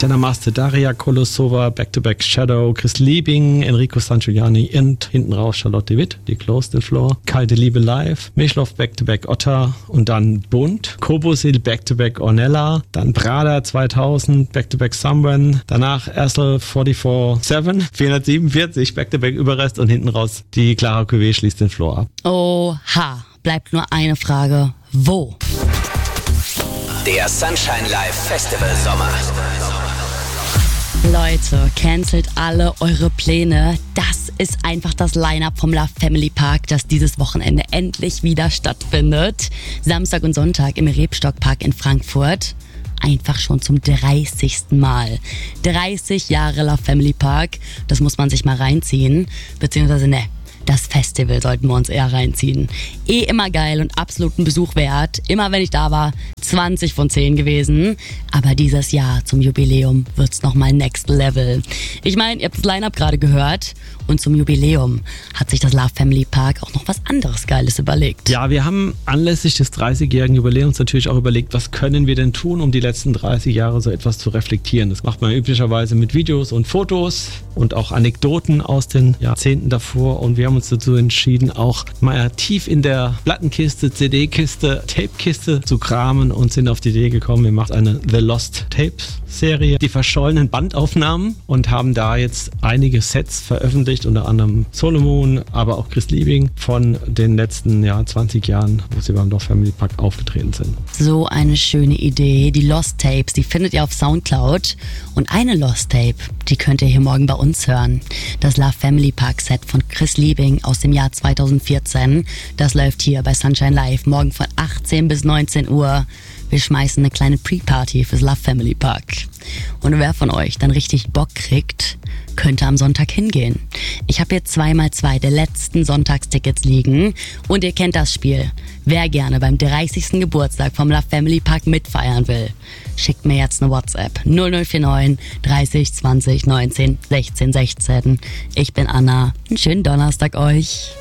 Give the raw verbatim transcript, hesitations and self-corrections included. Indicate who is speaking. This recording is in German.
Speaker 1: Jenna Maste, Daria Kolosova, Back-to-Back Shadow, Chris Liebing, Enrico Sangiuliani und hinten raus Charlotte Witt, die Closed the Floor, Kalte Liebe live, Mischloff Back-to-Back Otter und dann Bund, Kobosil Back-to-Back Ornella, dann Prada zweitausend, Back-to-Back Someone, danach Ersel vierundvierzig sieben, vierhundertsiebenundvierzig, Back-to-Back Überrest und hinten raus die Clara Cuvée schließt den Floor ab.
Speaker 2: Oha, bleibt nur eine Frage. Wo?
Speaker 3: Der Sunshine Live Festival Sommer.
Speaker 2: Leute, cancelt alle eure Pläne. Das ist einfach das Line-Up vom Love Family Park, das dieses Wochenende endlich wieder stattfindet. Samstag und Sonntag im Rebstockpark in Frankfurt. Einfach schon zum dreißigsten Mal. dreißig Jahre Love Family Park, das muss man sich mal reinziehen. Beziehungsweise, ne, das Festival sollten wir uns eher reinziehen. Eh immer geil und absoluten Besuch wert. Immer wenn ich da war, zwanzig von zehn gewesen. Aber dieses Jahr zum Jubiläum wird's nochmal Next Level. Ich meine, ihr habt das Line-Up gerade gehört. Und zum Jubiläum hat sich das Love Family Park auch noch was anderes Geiles überlegt.
Speaker 1: Ja, wir haben anlässlich des dreißigjährigen Jubiläums natürlich auch überlegt, was können wir denn tun, um die letzten dreißig Jahre so etwas zu reflektieren. Das macht man üblicherweise mit Videos und Fotos und auch Anekdoten aus den Jahrzehnten davor. Und wir haben uns dazu entschieden, auch mal tief in der Plattenkiste, C D-Kiste, Tape-Kiste zu kramen und sind auf die Idee gekommen, wir machen eine The Lost Tapes Serie, die verschollenen Bandaufnahmen, und haben da jetzt einige Sets veröffentlicht, unter anderem Solomon, aber auch Chris Liebing von den letzten ja, zwanzig Jahren, wo sie beim Love Family Park aufgetreten sind.
Speaker 2: So eine schöne Idee. Die Lost Tapes, die findet ihr auf Soundcloud. Und eine Lost Tape, die könnt ihr hier morgen bei uns hören. Das Love Family Park Set von Chris Liebing aus dem Jahr zweitausendvierzehn. Das läuft hier bei Sunshine Live morgen von achtzehn bis neunzehn Uhr. Wir schmeißen eine kleine Pre-Party fürs Love Family Park. Und wer von euch dann richtig Bock kriegt, könnte am Sonntag hingehen. Ich habe hier zwei mal zwei der letzten Sonntagstickets liegen. Und ihr kennt das Spiel. Wer gerne beim dreißigsten Geburtstag vom Love Family Park mitfeiern will, schickt mir jetzt eine WhatsApp. null null vier neun dreißig zwanzig neunzehn sechzehn sechzehn. Ich bin Anna. Einen schönen Donnerstag euch.